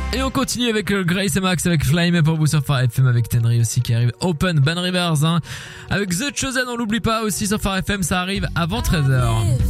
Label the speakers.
Speaker 1: Et on continue avec Grace et Max avec Flame pour vous sur Phare FM avec Tenry aussi qui arrive. Open, Ban Rivers, hein. Avec The Chosen, on l'oublie pas aussi sur Phare FM, ça arrive avant 13h.